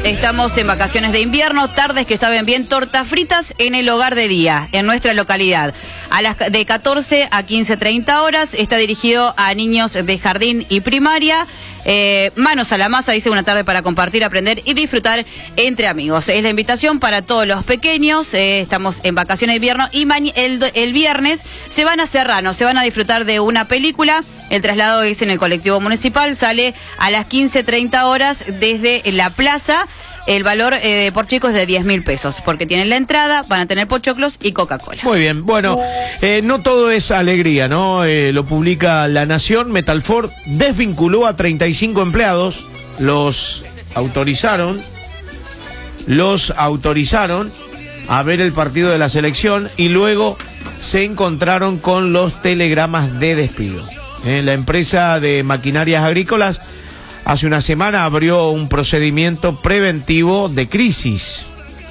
estamos en vacaciones de invierno, tardes que saben bien, tortas fritas en el hogar de día, en nuestra localidad. De 14 a 15:30 horas, está dirigido a niños de jardín y primaria. Manos a la masa, dice, una tarde para compartir, aprender y disfrutar entre amigos. Es la invitación para todos los pequeños. Estamos en vacaciones de invierno y el viernes se van a Serrano, se van a disfrutar de una película. El traslado es en el colectivo municipal, sale a las 15:30 horas desde la plaza. El valor por chicos es de 10.000 pesos, porque tienen la entrada, van a tener pochoclos y Coca-Cola. Muy bien, bueno, no todo es alegría, ¿no? Lo publica La Nación. Metalfor desvinculó a 35 empleados, los autorizaron a ver el partido de la selección y luego se encontraron con los telegramas de despido. La empresa de maquinarias agrícolas hace una semana abrió un procedimiento preventivo de crisis.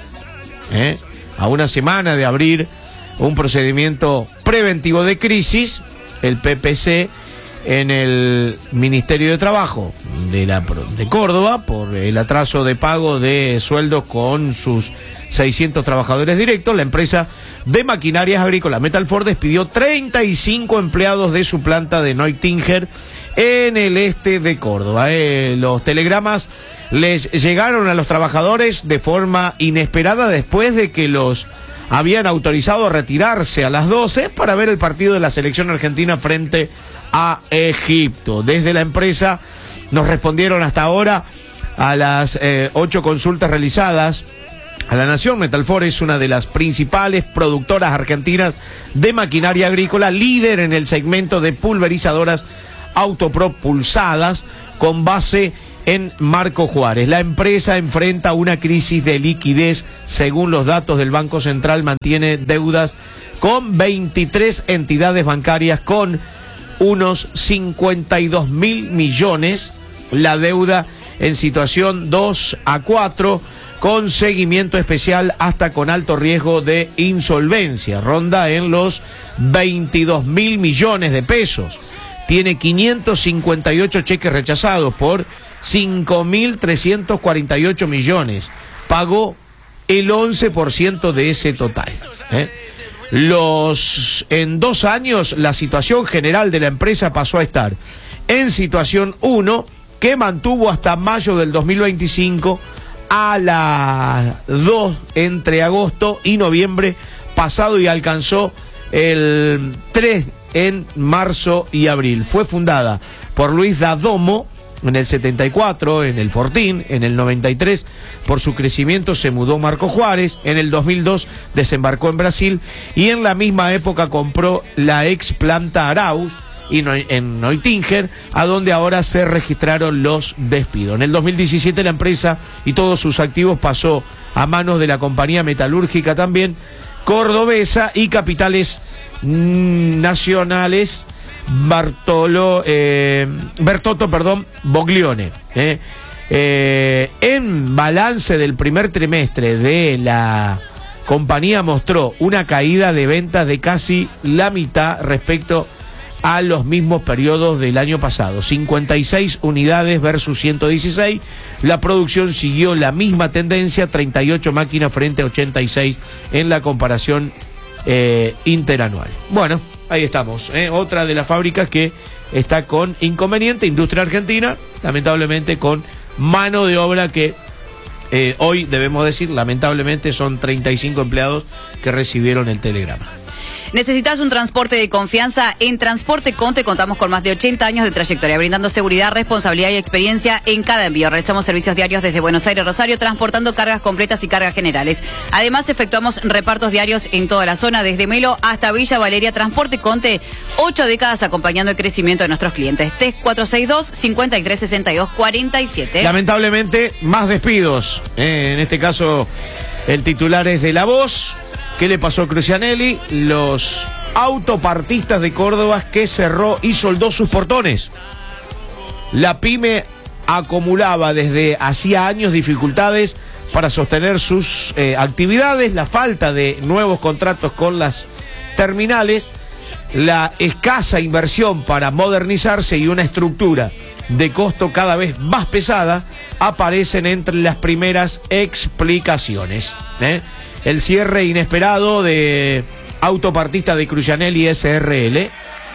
A una semana de abrir un procedimiento preventivo de crisis, el PPC, en el Ministerio de Trabajo de Córdoba, por el atraso de pago de sueldos con sus 600 trabajadores directos, la empresa de maquinarias agrícolas Metalfor despidió 35 empleados de su planta de Neutinger en el este de Córdoba. Los telegramas les llegaron a los trabajadores de forma inesperada después de que los habían autorizado a retirarse a las 12 para ver el partido de la selección argentina frente a Egipto. Desde la empresa nos respondieron hasta ahora a las 8 consultas realizadas a La Nación. Metalfor es una de las principales productoras argentinas de maquinaria agrícola, líder en el segmento de pulverizadoras autopropulsadas con base en Marco Juárez. La empresa enfrenta una crisis de liquidez. Según los datos del Banco Central, mantiene deudas con 23 entidades bancarias con unos 52.000 millones. La deuda en situación 2 a 4, con seguimiento especial hasta con alto riesgo de insolvencia. Ronda en los 22.000 millones de pesos. Tiene 558 cheques rechazados por 5.348 millones. Pagó el 11% de ese total. En 2 años, la situación general de la empresa pasó a estar en situación 1, que mantuvo hasta mayo del 2025, a la 2 entre agosto y noviembre pasado, y alcanzó el 3 en marzo y abril. Fue fundada por Luis Dadomo en el 74, en el Fortín, en el 93, por su crecimiento se mudó Marco Juárez, en el 2002 desembarcó en Brasil y en la misma época compró la ex planta Arauz y en Neutinger, a donde ahora se registraron los despidos. En el 2017 la empresa y todos sus activos pasó a manos de la compañía metalúrgica también cordobesa y capitales nacionales Bertotto Boglione. En balance del primer trimestre de la compañía mostró una caída de ventas de casi la mitad respecto a los mismos periodos del año pasado, 56 unidades versus 116. La producción siguió la misma tendencia, 38 máquinas frente a 86 en la comparación interanual. Bueno, ahí estamos, otra de las fábricas que está con inconveniente, Industria Argentina, lamentablemente con mano de obra que hoy debemos decir, lamentablemente son 35 empleados que recibieron el telegrama. ¿Necesitas un transporte de confianza? En Transporte Conte contamos con más de 80 años de trayectoria, brindando seguridad, responsabilidad y experiencia en cada envío. Realizamos servicios diarios desde Buenos Aires, Rosario, transportando cargas completas y cargas generales. Además, efectuamos repartos diarios en toda la zona, desde Melo hasta Villa Valeria. Transporte Conte, 8 décadas acompañando el crecimiento de nuestros clientes. TES 462-5362-47. Lamentablemente, más despidos. En este caso, el titular es de La Voz. ¿Qué le pasó a Crucianelli? Los autopartistas de Córdoba que cerró y soldó sus portones. La pyme acumulaba desde hacía años dificultades para sostener sus actividades, la falta de nuevos contratos con las terminales, la escasa inversión para modernizarse y una estructura de costo cada vez más pesada aparecen entre las primeras explicaciones. El cierre inesperado de Autopartista de Crucianelli SRL,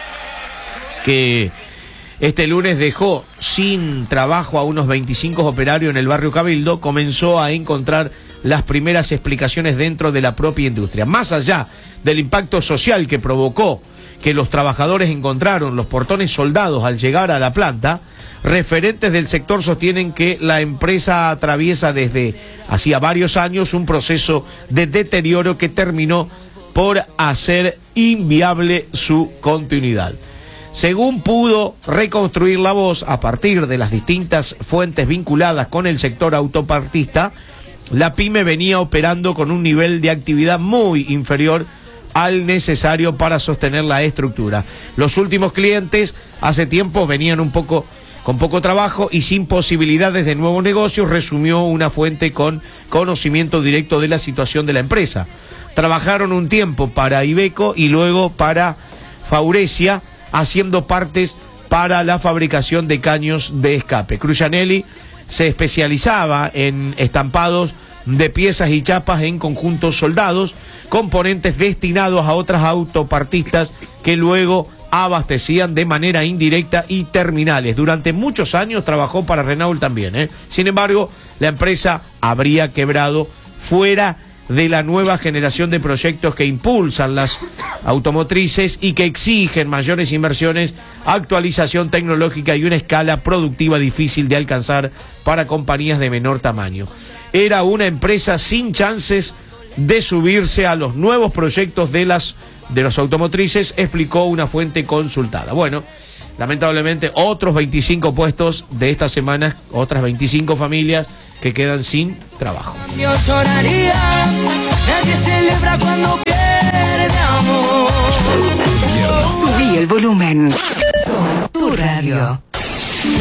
que este lunes dejó sin trabajo a unos 25 operarios en el barrio Cabildo, comenzó a encontrar las primeras explicaciones dentro de la propia industria. Más allá del impacto social que provocó que los trabajadores encontraron los portones soldados al llegar a la planta, referentes del sector sostienen que la empresa atraviesa desde hacía varios años un proceso de deterioro que terminó por hacer inviable su continuidad. Según pudo reconstruir La Voz a partir de las distintas fuentes vinculadas con el sector autopartista, la pyme venía operando con un nivel de actividad muy inferior al necesario para sostener la estructura. Los últimos clientes hace tiempo venían con poco trabajo y sin posibilidades de nuevo negocio, resumió una fuente con conocimiento directo de la situación de la empresa. Trabajaron un tiempo para Iveco y luego para Faurecia, haciendo partes para la fabricación de caños de escape. Crucianelli se especializaba en estampados de piezas y chapas en conjuntos soldados, componentes destinados a otras autopartistas que luego abastecían de manera indirecta y terminales. Durante muchos años trabajó para Renault también. Sin embargo, la empresa habría quebrado fuera de la nueva generación de proyectos que impulsan las automotrices y que exigen mayores inversiones, actualización tecnológica y una escala productiva difícil de alcanzar para compañías de menor tamaño. Era una empresa sin chances de subirse a los nuevos proyectos de las automotrices, explicó una fuente consultada. Bueno, lamentablemente otros 25 puestos de esta semana, otras 25 familias que quedan sin trabajo. Yo lloraría, nadie celebra cuando pierde amor. Subí el volumen. Somos tu radio.